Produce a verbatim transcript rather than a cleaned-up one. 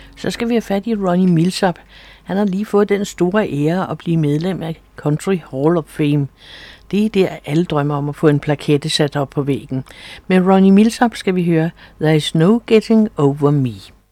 Så skal vi have fat i Ronnie Milsap. Han har lige fået den store ære at blive medlem af Country Hall of Fame. Det er der, alle drømmer om at få en plakette sat op på væggen. Med Ronnie Milsap skal vi høre There's No Getting Over Me.